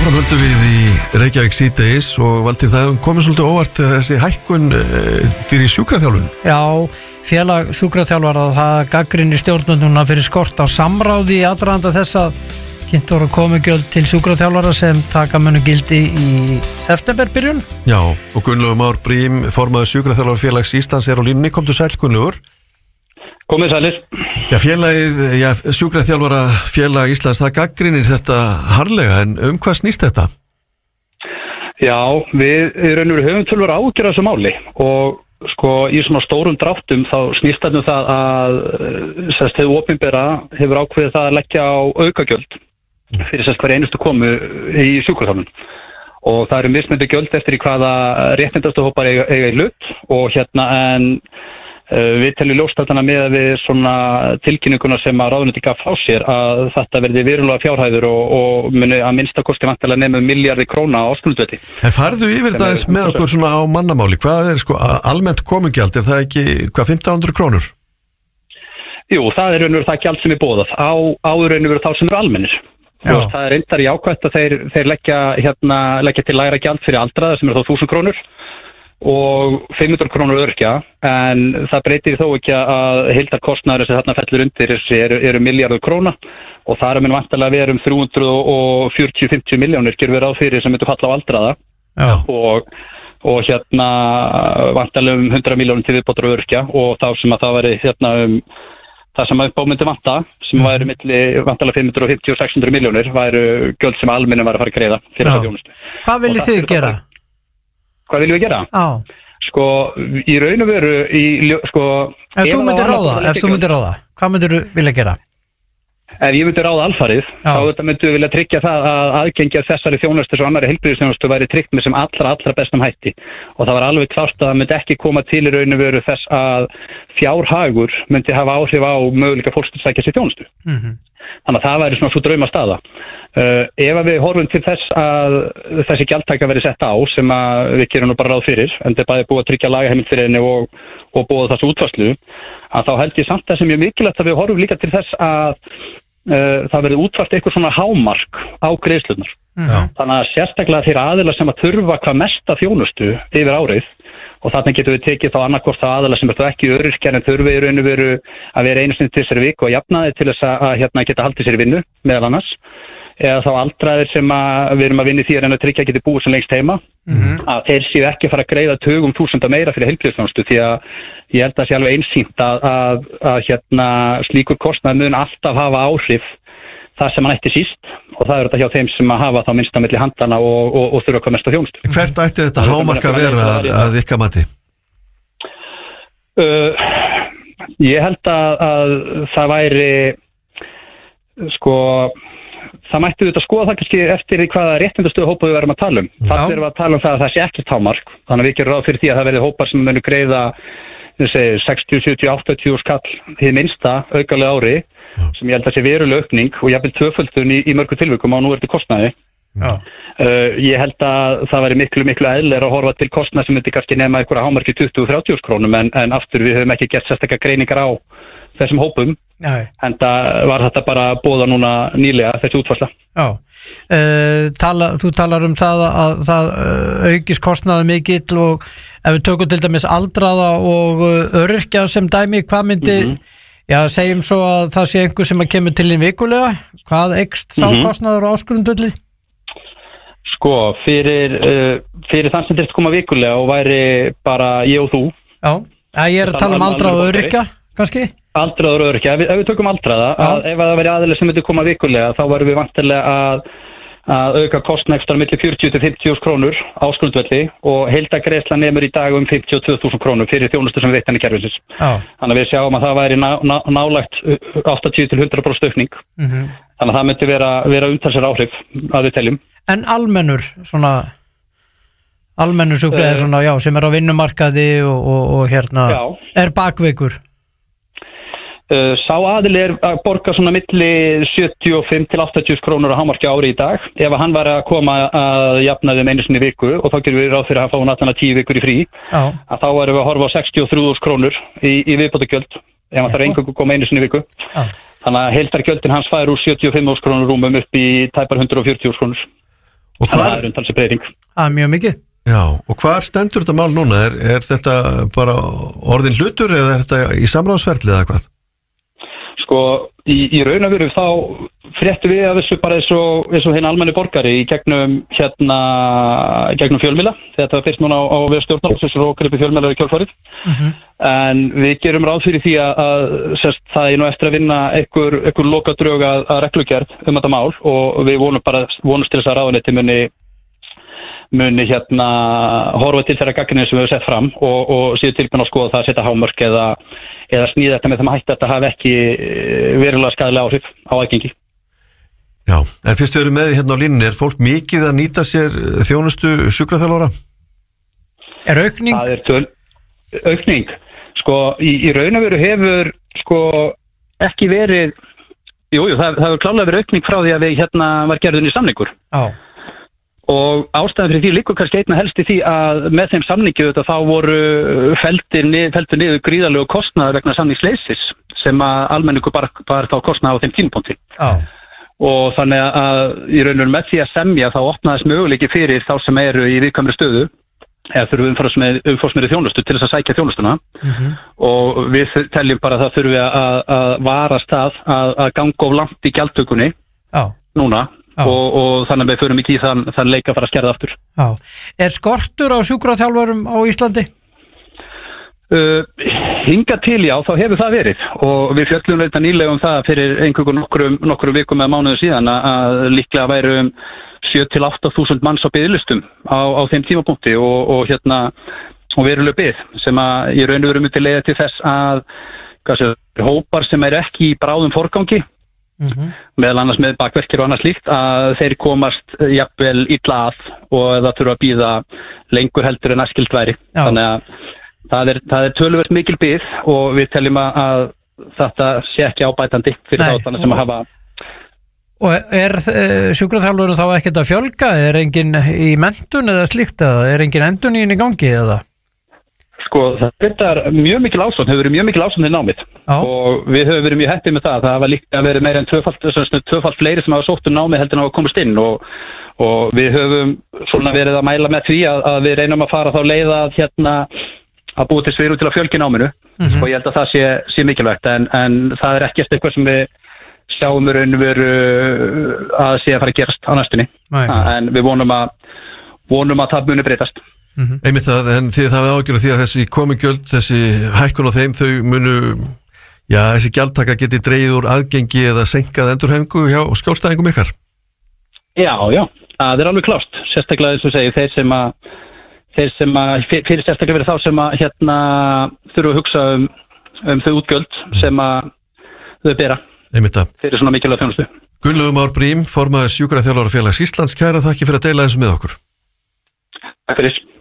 Áfram höldum við í Reykjavík síðdegis og Valtýr, það komið svolítið óvart þessi hækkun fyrir sjúkraþjálfun. Já, félag sjúkraþjálfara það gagnrýnir stjórnvölduna fyrir skort á samráði í aðdraganda þess að kynnt voru komugjöld til sjúkraþjálfara sem taka munu gildi í septemberbyrjun. Já, og Gunnlaugur Már Brím, formaður sjúkraþjálfarafélags Íslands er á línunni. Komdu sæll, Gunnlaugur. Komið sælir. Já, sjúkraþjálfarafélag Íslands, það gagnrýnir þetta harðlega, en hvað snýst þetta? Já, við höfum tölur ágjör af þessu máli og sko í svona stórum dráttum þá snýst þetta það að hefur opinbera hefur ákveðið það að leggja á aukagjöld fyrir hver einustu komu í sjúkraþjálfun og það eru mismunandi gjöld eftir í hvaða réttindastahópar eiga í hlut og en við teljum ljóst þarna með við svona tilkynninguna sem að ráðuneyti gaf frá sér að þetta verði verulega fjárhæður og muni að minnsta kosti vantilega nema milljarði króna á ársgrundvelli. En farðu yfir þetta eins með okkur svona á mannamáli, hvað er sko almennt komugjald, er það ekki hvað 1500 krónur? Jú, það er raunverulega það gjald sem er boðað á raunverulega þá sem eru almennir. Það er reyndar jákvætt að þeir leggja til lægra gjald fyrir aldraða sem eru þá 1000 krónur og 500 krónur öryrkja, en það breytir þó ekki að heildarkostnaður sem þarna fellur undir eru milljarður króna og það mun vantarlega að vera 340-50 milljónir gerum við ráð fyrir sem myndu falla á aldraða og vantarlega 100 milljónir til viðbótar öryrkja og þá sem að það væri það sem að bómyndi vanta sem væri milli vantarlega 550 og 600 milljónir væru gjöld sem almennum var að fara að greiða fyrir það þjónustu. Hvað viljið þið gera? Hvað viljum við gera? Sko, í raun og veru Ef þú myndir ráða, hvað myndir þú vilja gera? Ef ég myndi ráða alfarið, þá myndi við vilja tryggja það að aðgengi að þessari þjónustu og annarri heilbrigðisþjónustu væri tryggt með sem allra bestum hætti og það var alveg klárt að það myndi ekki koma til í raun og veru þess að fjárhagur myndi hafa áhrif á möguleika fólks til að sækja sér þjónustu. Þannig að það væri svona svo draumastaða. Ef við horfum til þess að þessi gjaldtaka verið sett á sem að við gerum nú bara ráð fyrir, en þetta er bæði búið að tryggja lagaheimild fyrir henni og búið þessu útfærslu, að þá held ég samt þess að mjög mikilvægt að við horfum líka til þess að það verið útfært eitthvað svona hámark á greiðslurnar. Þannig að sérstaklega þeir aðila sem að þurfa hvað mesta þjónustu yfir árið og þarna getum við tekið þá annarkvort þá aðila sem þá ekki öryrkjar en þurfi í raun og veru að vera einu sinni til þessari viku og jafna þið til þess að geta haldið sér í vinnu meðal annars eða þá aldraðir sem við erum að vinna í því að tryggja geti búið sem lengst heima að þeir séu ekki að fara að greiða tugum þúsunda meira fyrir heilbrigðisþjónustu því að ég held að sé alveg einsýnt að slíkur kostnaður mun alltaf hafa áhrif það sem hann ætti síst og það þetta hjá þeim sem að hafa þá minnst á milli handana og þurfa hvað mest á þjónustu. Hvert ætti þetta hámark að vera að ykkar mati? Ég held að það væri sko það mætti þetta skoða það kannski eftir hvaða réttindastöðu hópa við verðum að tala um. Það erum að tala um það að það sé ekkert hámark þannig að við gerum ráð fyrir því að það verði hópar sem munu greiða 60, 70, 80 skall hið minnsta aukalega ári sem ég held að sé veruleg aukning og jafnvel tvöföldun í mörgum tilvikum á núverandi kostnaði. Ég held að það væri miklu eðlilegra að horfa til kostnað sem myndi kannski nema einhverja hámarki 20-30 krónum en aftur við höfum ekki gert sérstakar greiningar á þessum hópum en það var þetta bara boða núna nýlega þessi útfærsla. Þú talar um það að það aukist kostnaði mikill og ef við tökum til dæmis aldraða og öryrkja sem dæmi, hvað myndi segjum svo að það sé einhver sem kemur til í vikulega, hvað eykst sá kostnaður á áskrundulli? Sko, fyrir þann sem þurft koma vikulega og væri bara ég og þú. Ég er að tala um aldraða og öryrkja, kannski? Aldraða og öryrkja, ef við tökum aldraða, ef það væri aðeins sem myndi koma vikulega, þá varum við vantilega að auka kostnað ekstra milli 40-50 krónur á skrundvelli og heildargreiðsla nemur í dag 52.000 krónur fyrir þjónustu sem veitt henni kerfisins. Þannig að við sjáum að það væri nálægt 80-100% aukning. Þannig að það myndi vera umtalsverð áhrif að við teljum. En almennur sjúklega sem er á vinnumarkaði og er bakveikur? Sá aðili er að borga svona milli 75-80 krónur á hámarki ári í dag ef hann var að koma að jafna þeim einu sinni í viku og þá gerum við ráð fyrir að fá náttúrulega 10 vikur í frí að þá erum við að horfa á 63.000 krónur í viðbótargjöld ef hann þarf eingöngu að koma einu sinni í viku þannig að heildargjöldin hans fær úr 75.000 krónur rúmum upp í tæpar 140.000 krónur. það er umtalsverð breyting. Mjög mikið. Já, og hvar stendur þetta mál núna? Er þetta bara orðin hlutur eða er þetta í samráðsferli eða hvað? Sko, í raun og veru þá fréttum við að þessu bara eins og hinn almenni borgari í gegnum fjölmiðla. Þetta var fyrst núna á við stjórnarflokksins og gripi fjölmiðlar í kjölfarið. En við gerum ráð fyrir því að það er nú eftir að vinna einhver lokadrög að reglugerð þetta mál og við vonumst til þess að ráðuneyti muni horfa til þeirra gagnrýni sem við höfum sett fram og síðan tilbúin að skoða það að setja hámörk eða snýða þetta með þeim hætti að þetta hafi ekki verulega skaðlega áhrif á aðgengi. Já, en fyrst við erum með hérna á línunni, er fólk mikið að nýta sér þjónustu sjúkraþjálfara? Er aukning? Það er aukning. Sko, í raun og veru hefur ekki verið, það hefur klárlega verið aukning frá því að við var gerðin í samningur. Já. Og ástæðan fyrir því liggur kannski einna helst í því að með þeim samningi þá voru felldir niður gríðarlegu kostnaður vegna samningsleysis sem að almenningur bara þá kostnaði á þeim tímapunkti. Og þannig að í raun og veru með því að semja þá opnaðist möguleiki fyrir þá sem eru í viðkvæmri stöðu eða þurfum umfangsmeiri þjónustu til þess að sækja þjónustuna og við teljum bara að það þurfi að varast að ganga of langt í gjaldtökunni núna. Og þannig að við förum ekki í þann leik að fara að skerða aftur. Já. Er skortur á sjúkraþjálfurum á Íslandi? Hingað til þá hefur það verið og við fjöllum þetta nýlega það fyrir nokkrum vikum eða mánuðum síðan að líklega væru 7-8 þúsund manns á biðlistum á þeim tímapunkti og veruleg bið sem að í raun og veru myndi leiða til þess að hópar sem ekki í bráðum forgangi meðal annars með bakverkir og annars líkt að þeir komast jafnvel illa að og það þurfa að bíða lengur heldur en æskilt væri. Þannig að það er töluvert mikil bið og við teljum að þetta sé ekki ábætandi fyrir þá þannig sem að hafa. Og er sjúkraþjálfurum þá ekkert að fjölga? Er engin í menntun eða slíkt eða er engin endurnýjun í gangi eða? Sko, þetta er mjög mikil ásókn, hefur verið mjög mikil ásókn í námið og við höfum verið mjög heppið með það var líka að verið meira en tvöfalt fleiri sem hafa sótt námið heldur en hafa komist inn og við höfum svona verið að mæla með því að við reynum að fara þá leið að búa til svigrúm til að fjölga náminu og ég held að það sé mikilvægt en það er ekkert eitthvað sem við sjáum raun og veru að sé að fara að gerast á næstunni en við vonum að það muni breytast. Einmitt það, en þið hafið ágjörð því að þessi komugjöld, þessi hækkun á þeim þau munu, þessi gjaldtaka geti dregið úr aðgengi eða senkað endurhæfingu hjá skjólstæðingum ykkar? Já, það er alveg klárt, sérstaklega eins og segir þeir sem fyrir sérstaklega verið þá sem að þurfa að hugsa um þau útgjöld sem að þau bera. Einmitt það. Fyrir svona mikilvæg þjónustu. Gunnlaugur Már Briem, formaður Sjúkraþjálfarafélags Íslands, kærar þakki fyrir að deila þessu með okkur. Takk fyrir.